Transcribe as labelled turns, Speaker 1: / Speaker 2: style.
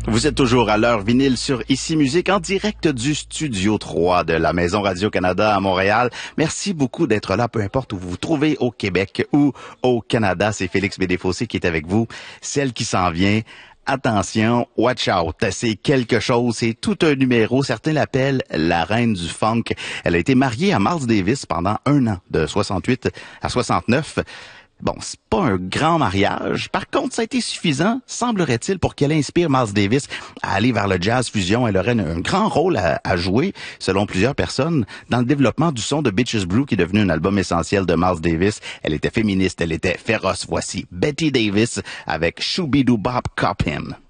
Speaker 1: Vous êtes toujours à l'heure vinyle sur Ici Musique en direct du Studio 3 de la Maison Radio-Canada à Montréal. Merci beaucoup d'être là, peu importe où vous vous trouvez au Québec ou au Canada. C'est Félix Bédéfossé qui est avec vous. Celle qui s'en vient. Attention, watch out, c'est quelque chose, c'est tout un numéro. Certains l'appellent la reine du funk. Elle a été mariée à Miles Davis pendant 1 an, de 68 à 69. Bon, c'est pas un grand mariage. Par contre, ça a été suffisant, semblerait-il, pour qu'elle inspire Miles Davis à aller vers le jazz fusion. Elle aurait un grand rôle à jouer, selon plusieurs personnes, dans le développement du son de Bitches Brew, qui est devenu un album essentiel de Miles Davis. Elle était féministe, elle était féroce. Voici Betty Davis avec Shoo-Be-Doo Bop Cop Him.